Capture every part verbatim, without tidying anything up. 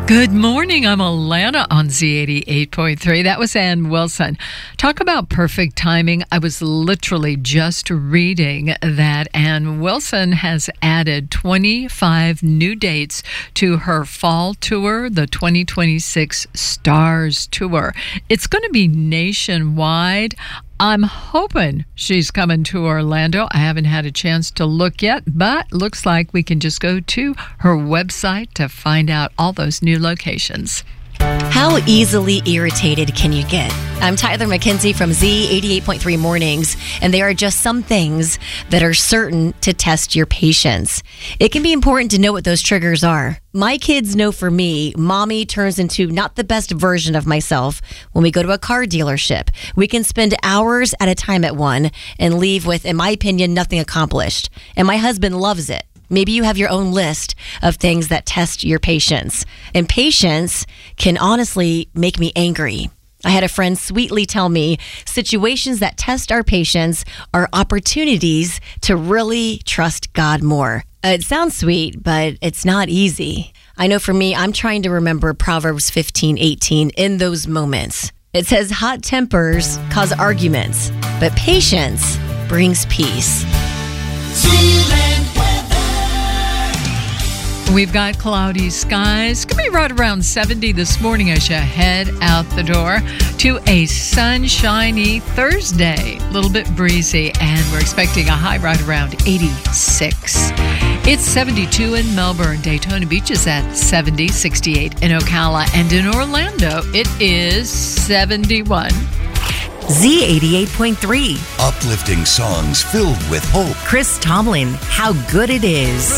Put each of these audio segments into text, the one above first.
Good morning. I'm Alana on Z eighty-eight point three. That was Ann Wilson. Talk about perfect timing. I was literally just reading that Ann Wilson has added twenty-five new dates to her fall tour, the twenty twenty-six Stars Tour. It's going to be nationwide. I'm hoping she's coming to Orlando. I haven't had a chance to look yet, but looks like we can just go to her website to find out all those new locations. How easily irritated can you get? I'm Tyler McKenzie from Z eighty-eight point three Mornings, and there are just some things that are certain to test your patience. It can be important to know what those triggers are. My kids know for me, mommy turns into not the best version of myself when we go to a car dealership. We can spend hours at a time at one and leave with, in my opinion, nothing accomplished. And my husband loves it. Maybe you have your own list of things that test your patience. And patience can honestly make me angry. I had a friend sweetly tell me situations that test our patience are opportunities to really trust God more. Uh, it sounds sweet, but it's not easy. I know for me, I'm trying to remember Proverbs fifteen eighteen in those moments. It says, hot tempers cause arguments, but patience brings peace. We've got cloudy skies. Could be right around seventy this morning as you head out the door to a sunshiny Thursday. A little bit breezy, and we're expecting a high right around eighty-six. It's seventy-two in Melbourne. Daytona Beach is at seventy, sixty-eight in Ocala, and in Orlando it is seventy-one. Z eighty-eight point three. Uplifting songs filled with hope. Chris Tomlin, How Good It Is.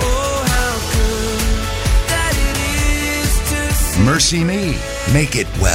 Mercy Me, Make It Well.